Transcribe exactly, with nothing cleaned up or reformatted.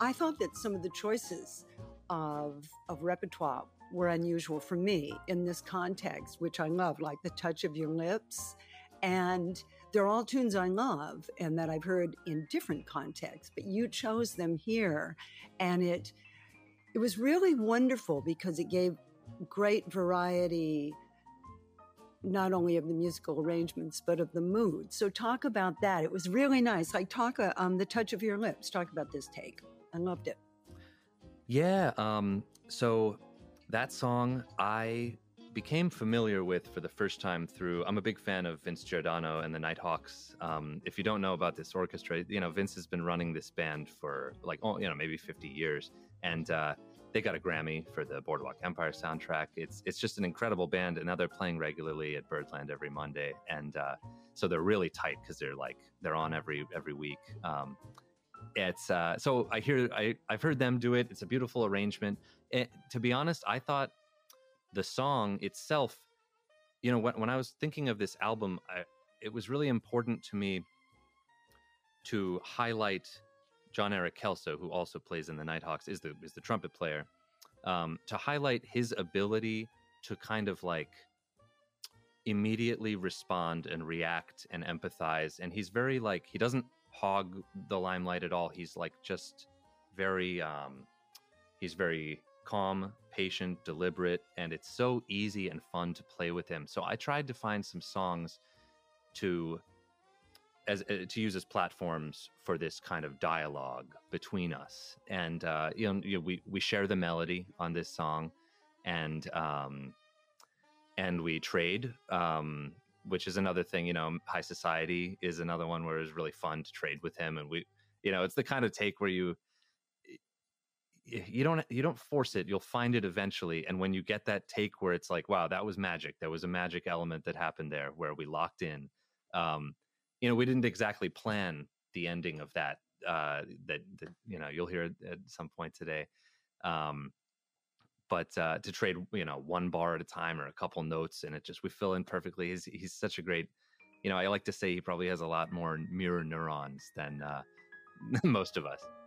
I thought that some of the choices of, of repertoire were unusual for me in this context, which I love, like The Touch of Your Lips. And they're all tunes I love and that I've heard in different contexts, but you chose them here. And it, it was really wonderful because it gave great variety, not only of the musical arrangements, but of the mood. So talk about that. It was really nice. Like talk um, The Touch of Your Lips. Talk about this take. I loved it. Yeah. Um, so that song I became familiar with for the first time through, I'm a big fan of Vince Giordano and the Nighthawks. Um, if you don't know about this orchestra, you know, Vince has been running this band for like, oh, you know, maybe fifty years. And uh, they got a Grammy for the Boardwalk Empire soundtrack. It's it's just an incredible band. And now they're playing regularly at Birdland every Monday. And uh, so they're really tight because they're like, they're on every every week. Um, it's uh, so I hear, I, I've heard them do it. It's a beautiful arrangement. It, to be honest, I thought the song itself, you know, when, when I was thinking of this album, I, it was really important to me to highlight John Eric Kelso, who also plays in the Nighthawks, is the is the trumpet player, um, to highlight his ability to kind of like immediately respond and react and empathize. And he's very like, he doesn't hog the limelight at all. He's like just very, um, he's very calm, patient, deliberate, and it's so easy and fun to play with him. So I tried to find some songs to as uh, to use as platforms for this kind of dialogue between us. And uh, you know, you know, we we share the melody on this song, and um, and we trade, um, which is another thing. You know, High Society is another one where it's really fun to trade with him, and we, you know, it's the kind of take where you. You don't you don't force it. You'll find it eventually. And when you get that take where it's like, wow, that was magic. There was a magic element that happened there where we locked in. Um, you know, we didn't exactly plan the ending of that. Uh, that, that you know, you'll hear it at some point today. Um, but uh, to trade, you know, one bar at a time or a couple notes, and it just we fill in perfectly. He's he's such a great. You know, I like to say he probably has a lot more mirror neurons than uh, most of us.